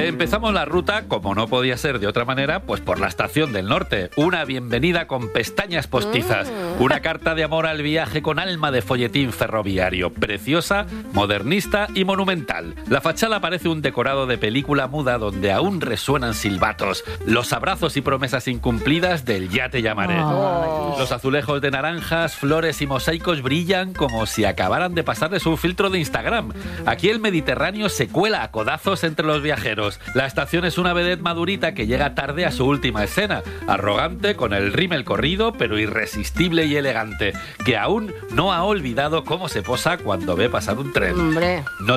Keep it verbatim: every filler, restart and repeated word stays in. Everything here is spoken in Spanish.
Empezamos la ruta, como no podía ser de otra manera, pues por la Estación del Norte. Una bienvenida con pestañas postizas. Una carta de amor al viaje con alma de folletín ferroviario. Preciosa, modernista y monumental. La fachada parece un decorado de película muda donde aún resuenan silbatos. Los abrazos y promesas incumplidas del ya te llamaré. Oh. Los azulejos de naranjas, flores y mosaicos brillan como si acabaran de pasarles un filtro de Instagram. Aquí el Mediterráneo se cuela a codazos entre los viajeros. La estación es una vedette madurita que llega tarde a su última escena, arrogante, con el rímel corrido, pero irresistible y elegante, que aún no ha olvidado cómo se posa cuando ve pasar un tren. Hombre. No